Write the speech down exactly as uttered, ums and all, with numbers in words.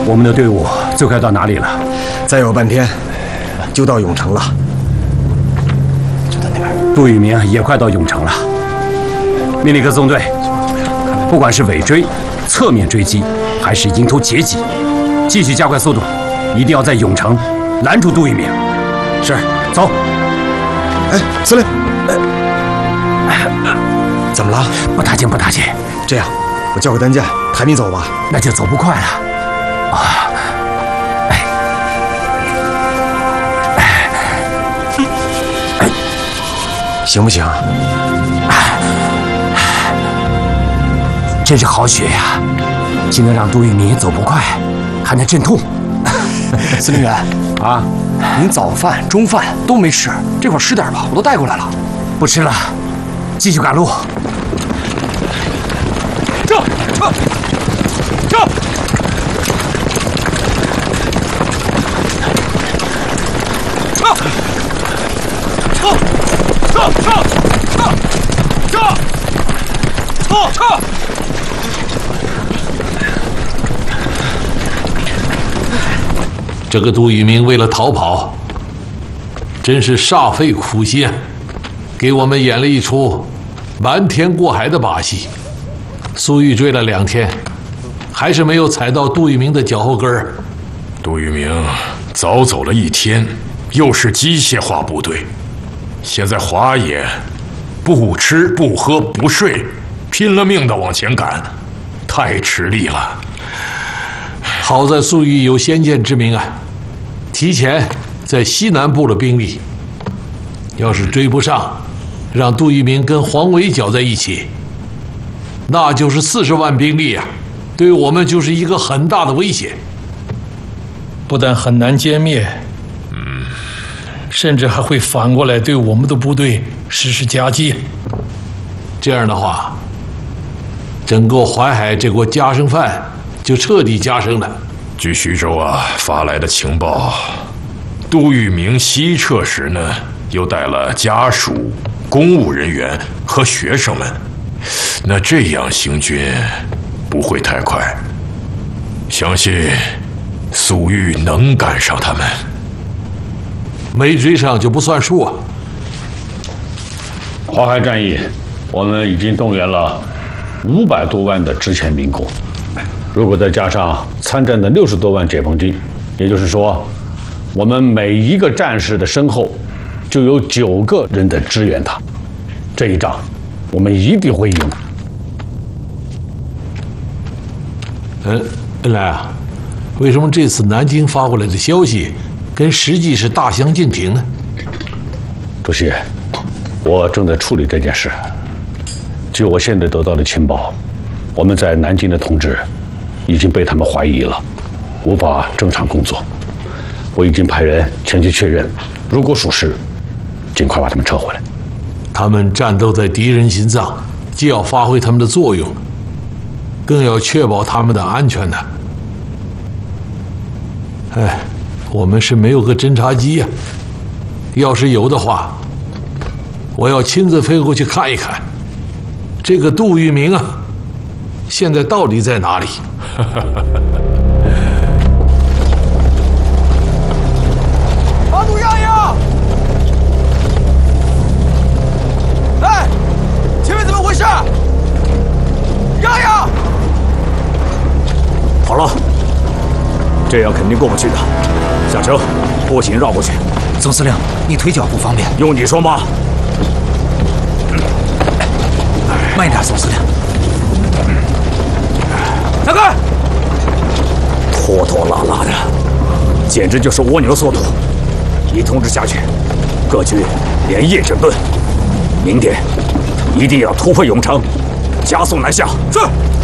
我们的队伍最快到哪里了？ 再有半天就到永城了。 就在那边。杜聿明也快到永城了。命令各纵队，不管是尾追、侧面追击，还是迎头截击，继续加快速度，一定要在永城拦住杜聿明。是，走。 哎，司令，怎么了？ 不打紧，不打紧。 这样，我叫个担架抬你走吧。 那就走不快了。啊，哎，哎， 行不行？ 真是好血呀！既能让杜聿明走不快，还能镇痛。 司令员啊， 您早饭、中饭都没吃，这会儿吃点吧，我都带过来了。 不吃了，继续赶路。 撤撤撤！撤撤撤撤撤撤撤！ 这个杜聿明为了逃跑，真是煞费苦心，给我们演了一出瞒天过海的把戏。苏玉追了两天，还是没有踩到杜聿明的脚后跟儿。 杜聿明早走了一天，又是机械化部队，现在华野不吃不喝不睡，拼了命的往前赶，太吃力了。 好在苏玉有先见之明啊，提前在西南布了兵力。要是追不上，让杜聿明跟黄维搅在一起，那就是四十万兵力啊，对我们就是一个很大的威胁。 不但很难歼灭，嗯，甚至还会反过来对我们的部队实施夹击。 这样的话，整个淮海这锅家生饭就彻底加深了。 据徐州啊发来的情报，杜聿明西撤时呢，又带了家属、公务人员和学生们。那这样行军不会太快，相信苏玉能赶上他们。 没追上就不算数啊！ 华海战役，我们已经动员了五百多万的之前民工，如果再加上参战的六十多万解放军，也就是说，我们每一个战士的身后就有九个人的支援他。这一仗，我们一定会赢。 嗯，恩来啊，为什么这次南京发过来的消息跟实际是大相径庭呢？ 主席，我正在处理这件事。据我现在得到的情报，我们在南京的同志已经被他们怀疑了，无法正常工作。我已经派人前去确认，如果属实，尽快把他们撤回来。 他们战斗在敌人心脏，既要发挥他们的作用，更要确保他们的安全的。哎，我们是没有个侦察机呀、啊，要是有的话，我要亲自飞过去看一看，这个杜聿明啊，现在到底在哪里？ 把土压一压！哎，前面怎么回事？压一压！ 好了，这样肯定过不去的。下车，步行绕过去。 总司令，你腿脚不方便， 用你说吗？ 慢一点，总司令。 大哥，拖拖拉拉的，简直就是蜗牛速度。一通知下去，各军连夜整顿，明天一定要突破永城，加速南下。 是。